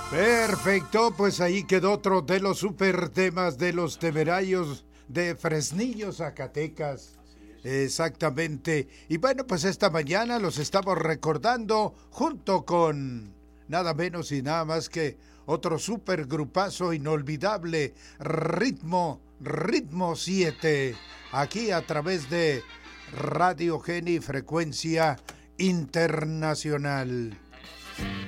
Perfecto, pues ahí quedó otro de los super temas de los Temerarios de Fresnillo, Zacatecas. Exactamente. Y bueno, pues esta mañana los estamos recordando junto con nada menos y nada más que otro super grupazo inolvidable, Ritmo 7, aquí a través de Radio Geni Frecuencia Internacional.